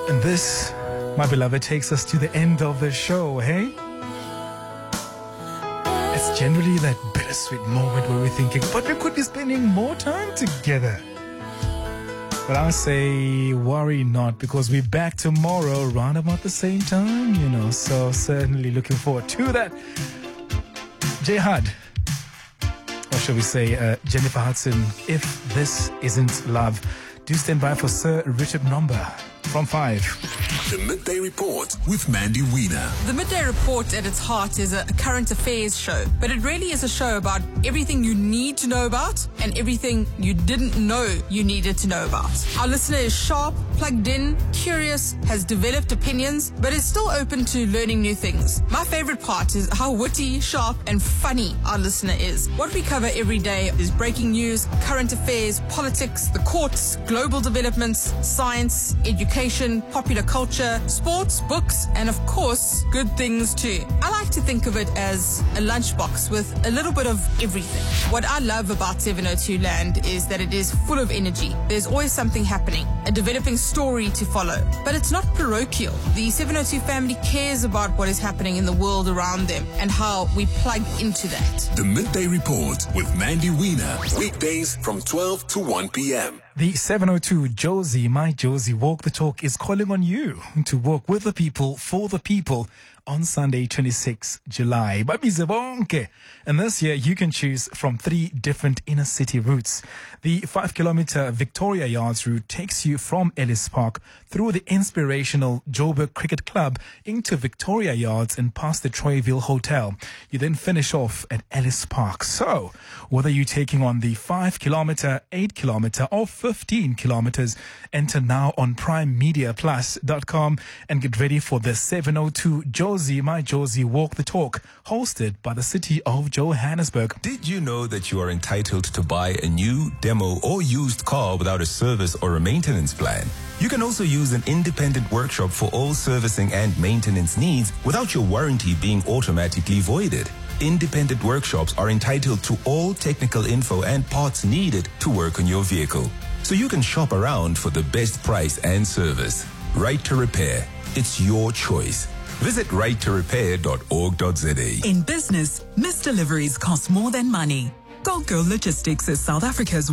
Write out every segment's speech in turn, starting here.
And this, my beloved, takes us to the end of the show, hey? It's generally that bittersweet moment where we're thinking, but we could be spending more time together. But I say, worry not, because we're back tomorrow around about the same time, so certainly looking forward to that. Jihad, or shall we say, Jennifer Hudson, If This Isn't Love. Do stand by for Sir Richard Nomba from 5. The Midday Report with Mandy Wiener. The Midday Report at its heart is a current affairs show, but it really is a show about everything you need to know about and everything you didn't know you needed to know about. Our listener is sharp, plugged in, curious, has developed opinions, but is still open to learning new things. My favorite part is how witty, sharp, and funny our listener is. What we cover every day is breaking news, current affairs, politics, the courts, global developments, science, education, popular culture, sports, books, and of course, good things too. I like to think of it as a lunchbox with a little bit of everything. What I love about 702 Land is that it is full of energy. There's always something happening, a developing story to follow. But it's not parochial. The 702 family cares about what is happening in the world around them and how we plug into that. The Midday Report with Mandy Wiener. Weekdays from 12 to 1 p.m. The 702 Josie, my Josie, Walk the Talk is calling on you to walk with the people, for the people on Sunday, 26 July. Babize bonke. And this year, you can choose from 3 different inner city routes. The 5-kilometer Victoria Yards route takes you from Ellis Park through the inspirational Joburg Cricket Club into Victoria Yards and past the Troyville Hotel. You then finish off at Ellis Park. So, whether you're taking on the 5-kilometer, 8-kilometer, or 15 kilometers, enter now on primemediaplus.com and get ready for the 702 Josie, my Josie, Walk the Talk, hosted by the city of Johannesburg. Did you know that you are entitled to buy a new, demo, or used car without a service or a maintenance plan? You can also use an independent workshop for all servicing and maintenance needs without your warranty being automatically voided. Independent workshops are entitled to all technical info and parts needed to work on your vehicle, so you can shop around for the best price and service. Right to Repair. It's your choice. Visit righttorepair.org.za. In business, missed deliveries cost more than money. Go Girl Logistics is South Africa's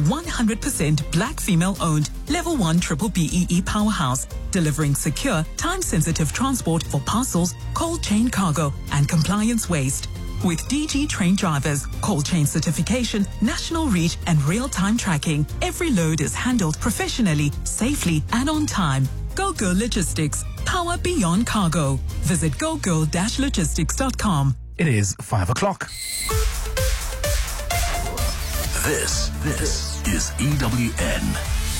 100% black female-owned Level 1 Triple BEE powerhouse, delivering secure, time-sensitive transport for parcels, cold chain cargo, and compliance waste. With DG trained drivers, cold chain certification, national reach, and real-time tracking, every load is handled professionally, safely, and on time. Go Girl Logistics. Power beyond cargo. Visit gogirl-logistics.com. It is 5 o'clock. This is EWN.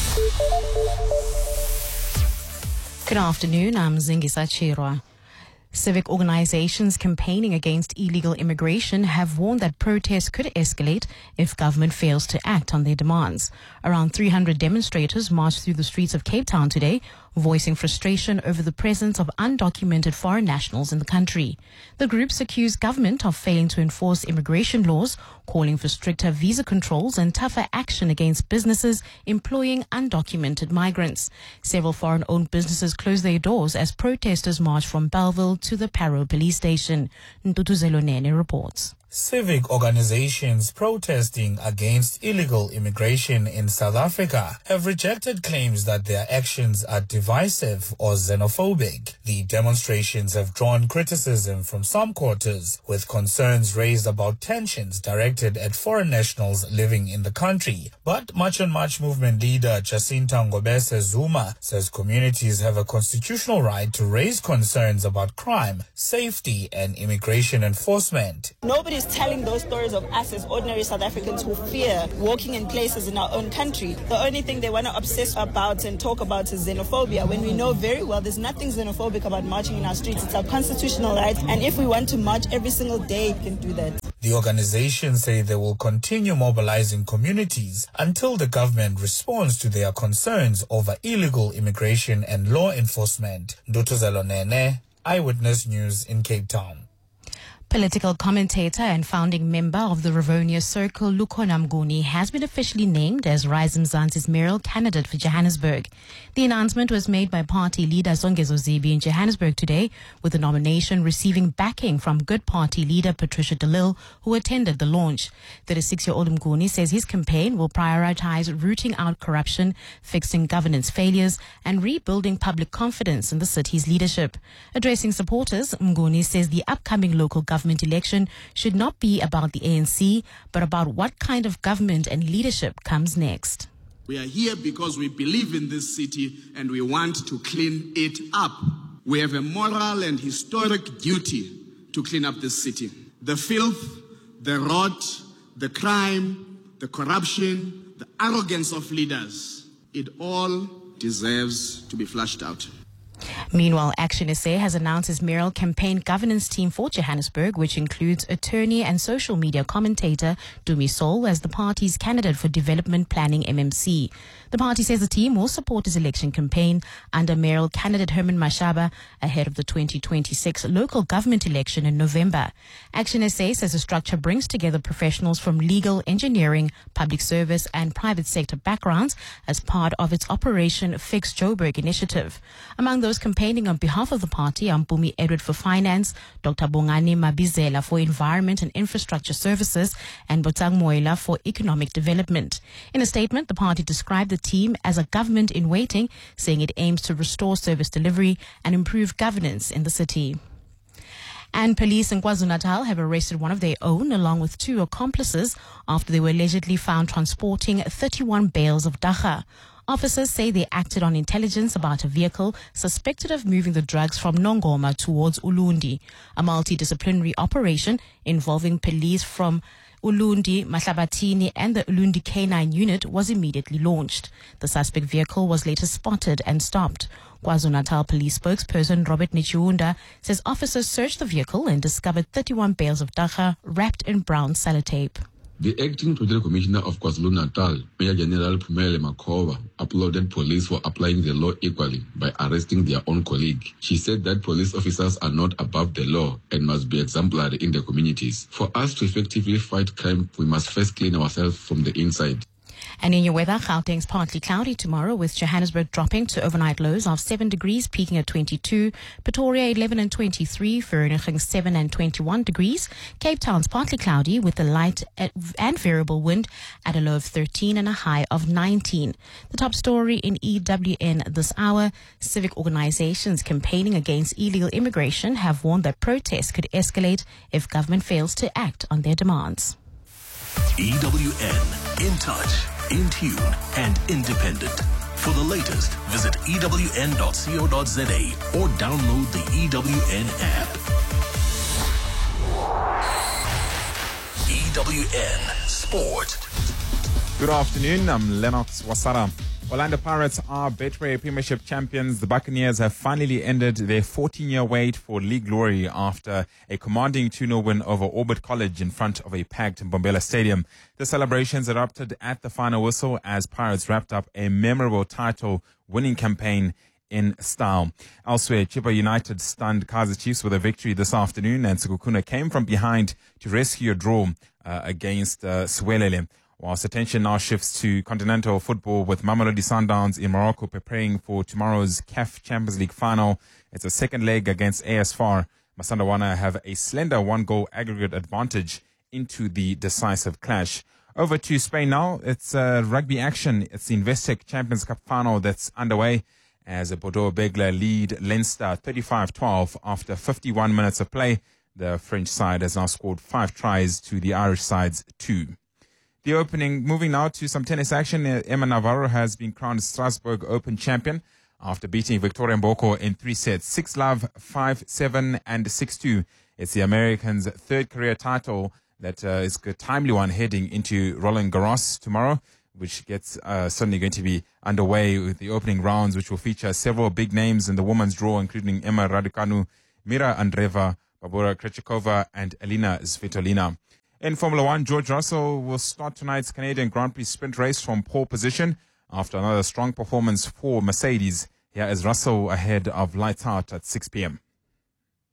Good afternoon, I'm Zingisa Chirwa. Civic organizations campaigning against illegal immigration have warned that protests could escalate if government fails to act on their demands. Around 300 demonstrators marched through the streets of Cape Town today, voicing frustration over the presence of undocumented foreign nationals in the country. The groups accuse government of failing to enforce immigration laws, calling for stricter visa controls and tougher action against businesses employing undocumented migrants. Several foreign-owned businesses closed their doors as protesters marched from Bellville to the Parow police station. Ntutu Zelonene reports. Civic organizations protesting against illegal immigration in South Africa have rejected claims that their actions are divisive or xenophobic. The demonstrations have drawn criticism from some quarters, with concerns raised about tensions directed at foreign nationals living in the country. But March on March movement leader Jacinta Ngobese Zuma says communities have a constitutional right to raise concerns about crime, safety, and immigration enforcement. Nobody is telling those stories of us as ordinary South Africans who fear walking in places in our own country. The only thing they want to obsess about and talk about is xenophobia, when we know very well there's nothing xenophobic about marching in our streets. It's our constitutional right, and if we want to march every single day, we can do that. The organizations say they will continue mobilizing communities until the government responds to their concerns over illegal immigration and law enforcement. Ntutu Zelonene, Eyewitness News in Cape Town. Political commentator and founding member of the Rivonia Circle, Lukhona Mnguni, has been officially named as Rise Mzansi's mayoral candidate for Johannesburg. The announcement was made by party leader Zongezo Zibi in Johannesburg today, with the nomination receiving backing from Good Party leader Patricia de Lille, who attended the launch. 36-year-old Mnguni says his campaign will prioritize rooting out corruption, fixing governance failures, and rebuilding public confidence in the city's leadership. Addressing supporters, Mnguni says the upcoming local government election should not be about the ANC, but about what kind of government and leadership comes next. We are here because we believe in this city and we want to clean it up. We have a moral and historic duty to clean up this city. The filth, the rot, the crime, the corruption, the arrogance of leaders, it all deserves to be flushed out. Meanwhile, Action SA has announced its mayoral campaign governance team for Johannesburg, which includes attorney and social media commentator Dumi Sol as the party's candidate for Development Planning MMC. The party says the team will support its election campaign under mayoral candidate Herman Mashaba ahead of the 2026 local government election in November. Action SA says the structure brings together professionals from legal, engineering, public service and private sector backgrounds as part of its Operation Fix Joburg initiative. Among those campaigning on behalf of the party are Mpumi Edward for Finance, Dr. Bongani Mabizela for Environment and Infrastructure Services, and Botang Moila for Economic Development. In a statement, the party described the team as a government in waiting, saying it aims to restore service delivery and improve governance in the city. And police in KwaZulu-Natal have arrested one of their own along with two accomplices after they were allegedly found transporting 31 bales of dagga. Officers say they acted on intelligence about a vehicle suspected of moving the drugs from Nongoma towards Ulundi. A multidisciplinary operation involving police from Ulundi, Mahlabatini and the Ulundi K9 unit was immediately launched. The suspect vehicle was later spotted and stopped. KwaZulu-Natal police spokesperson Robert Nichiunda says officers searched the vehicle and discovered 31 bales of dagga wrapped in brown sellotape. The acting Provincial Commissioner of KwaZulu-Natal, Major General Pumele Makova, applauded police for applying the law equally by arresting their own colleague. She said that police officers are not above the law and must be exemplary in their communities. For us to effectively fight crime, we must first clean ourselves from the inside. And in your weather, Gauteng's partly cloudy tomorrow with Johannesburg dropping to overnight lows of 7 degrees, peaking at 22. Pretoria 11 and 23, Vereeniging 7 and 21 degrees. Cape Town's partly cloudy with a light and variable wind at a low of 13 and a high of 19. The top story in EWN this hour, civic organizations campaigning against illegal immigration have warned that protests could escalate if government fails to act on their demands. EWN, in touch, in tune, and independent. For the latest, visit ewn.co.za or download the EWN app. EWN Sport. Good afternoon, I'm Lennox Wasara. Orlando Pirates are Betway Premiership champions. The Buccaneers have finally ended their 14-year wait for league glory after a commanding 2-0 win over Orbit College in front of a packed Mbombela Stadium. The celebrations erupted at the final whistle as Pirates wrapped up a memorable title-winning campaign in style. Elsewhere, Chippa United stunned Kaizer Chiefs with a victory this afternoon, and Sekhukhune came from behind to rescue a draw against Siwelele. Whilst attention now shifts to continental football with Mamelodi Sundowns in Morocco preparing for tomorrow's CAF Champions League final. It's a second leg against AS FAR. Masandawana have a slender 1-goal aggregate advantage into the decisive clash. Over to Spain now. It's rugby action. It's the Investec Champions Cup final that's underway as Bordeaux Begler lead Leinster 35-12 after 51 minutes of play. The French side has now scored 5 tries to the Irish side's 2. The opening, moving now to some tennis action. Emma Navarro has been crowned Strasbourg Open champion after beating Victoria Mboko in 3 sets, 6-love, 5-7, and 6-2. It's the American's third career title that is a timely one heading into Roland Garros tomorrow, which gets certainly going to be underway with the opening rounds, which will feature several big names in the women's draw, including Emma Raducanu, Mira Andreeva, Barbora Krejcikova, and Elina Svitolina. In Formula One, George Russell will start tonight's Canadian Grand Prix sprint race from pole position after another strong performance for Mercedes. Here is Russell ahead of lights out at 6 p.m.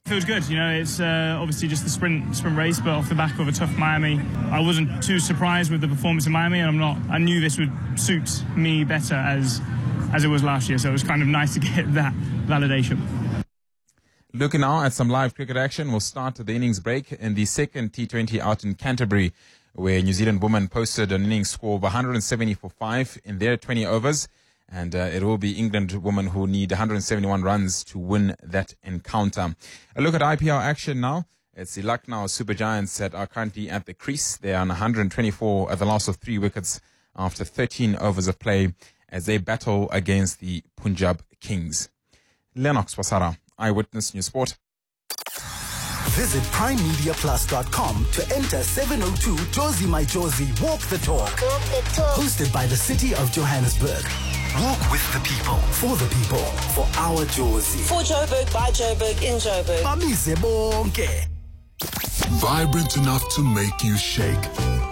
Feels good, you know, it's obviously just the sprint race, but off the back of a tough Miami. I wasn't too surprised with the performance in Miami, and I knew this would suit me better as it was last year, so it was kind of nice to get that validation. Looking now at some live cricket action, we'll start the innings break in the second T20 out in Canterbury, where New Zealand women posted an innings score of 170 for 5 in their 20 overs. And it will be England women who need 171 runs to win that encounter. A look at IPL action now. It's the Lucknow Super Giants that are currently at the crease. They are on 124 at the loss of 3 wickets after 13 overs of play as they battle against the Punjab Kings. Lennox Wasara, Eyewitness News Sport. Visit primemediaplus.com to enter 702 Josie My Josie Walk the Talk. Hosted by the City of Johannesburg. Walk with the people, for the people, for our Josie. For Joburg, by Joburg, in Joburg. Bamise bonke. Vibrant enough to make you shake.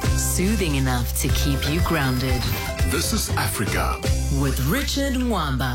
Soothing enough to keep you grounded. This is Africa. With Richard Mwamba.